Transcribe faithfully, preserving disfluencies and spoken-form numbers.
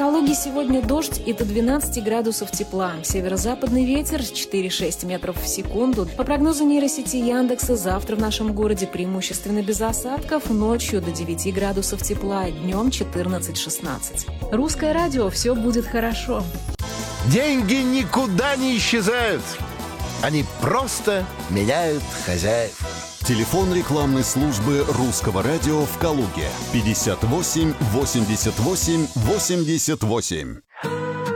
Калуге сегодня дождь и до двенадцати градусов тепла. Северо-западный ветер четыре-шесть метров в секунду. По прогнозу нейросети Яндекса, завтра в нашем городе преимущественно без осадков, ночью до девяти градусов тепла, днем четырнадцать-шестнадцать. Русское радио, все будет хорошо. Деньги никуда не исчезают. Они просто меняют хозяев. Телефон рекламной службы Русского радио в Калуге пятьдесят восемь восемьдесят восемь восемьдесят восемь.